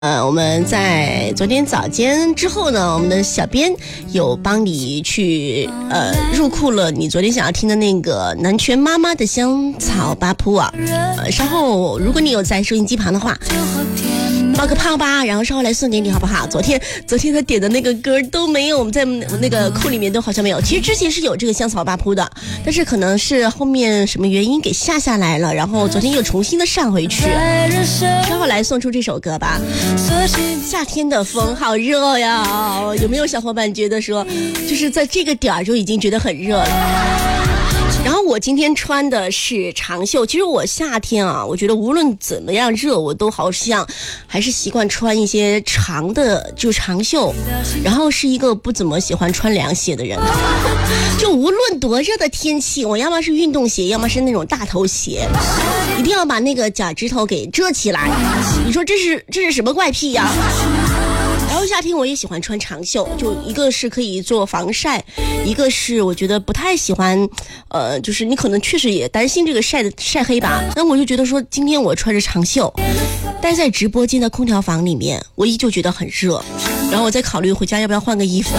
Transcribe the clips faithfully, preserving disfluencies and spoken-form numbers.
呃，我们在昨天早间之后呢，我们的小编有帮你去呃入库了你昨天想要听的那个南拳妈妈的香草八铺啊。呃，稍后如果你有在收音机旁的话，报个泡吧，然后稍后来送给你好不好？昨天昨天他点的那个歌都没有，我们在那个库里面都好像没有。其实之前是有这个香草八铺的，但是可能是后面什么原因给下下来了，然后昨天又重新的上回去。稍后来送出这首歌吧。夏天的风好热呀，有没有小伙伴觉得说就是在这个点儿就已经觉得很热了？然后我今天穿的是长袖，其实我夏天啊，我觉得无论怎么样热，我都好像还是习惯穿一些长的就长袖，然后是一个不怎么喜欢穿凉鞋的人，就无论多热的天气，我要么是运动鞋，要么是那种大头鞋，一定要把那个脚趾头给遮起来。你说这是这是什么怪癖呀？然后夏天我也喜欢穿长袖，就一个是可以做防晒，一个是我觉得不太喜欢，呃，就是你可能确实也担心这个晒的晒黑吧。那我就觉得说，今天我穿着长袖，待在直播间的空调房里面，我依旧觉得很热。然后我再考虑回家要不要换个衣服。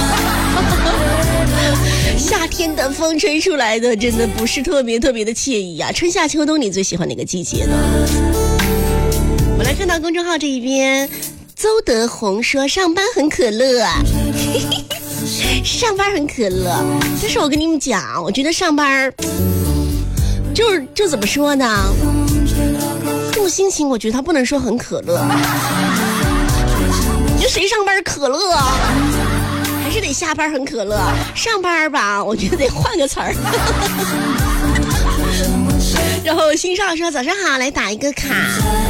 夏天的风吹出来的，真的不是特别特别的惬意啊！春夏秋冬，你最喜欢哪个季节呢？我来看到公众号这一边。邹德宏说上班很可乐啊，上班很可乐，但是我跟你们讲，我觉得上班就是就怎么说呢，这种心情我觉得他不能说很可乐，就谁上班可乐啊，还是得下班很可乐，上班吧我觉得得换个词儿。然后新少说早上好，来打一个卡。